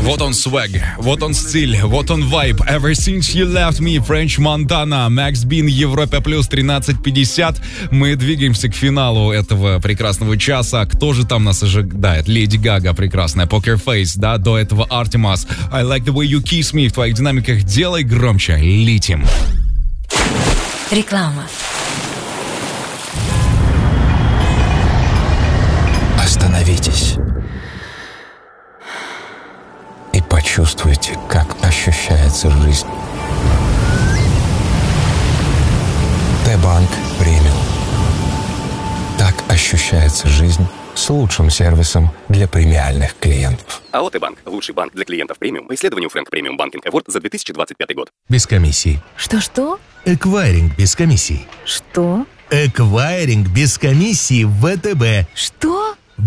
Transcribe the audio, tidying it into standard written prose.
Вот он свэг, вот он стиль, вот он вайб. Ever since you left me, French Montana, Max Bean, Европа плюс 13:50. Мы двигаемся к финалу этого прекрасного часа. Кто же там нас ожидает? Леди Гага прекрасная, Poker Face, да, до этого Artemas. I like the way you kiss me. В твоих динамиках делай громче, летим. Реклама. Остановитесь и почувствуйте, как ощущается жизнь. Т-банк премиум. Так ощущается жизнь с лучшим сервисом для премиальных клиентов. АО Т-банк. Лучший банк для клиентов премиум по исследованию Frank Premium Banking Award за 2025 год. Без комиссий. Что? Эквайринг без комиссий. Что? Эквайринг без комиссий в ВТБ. Что?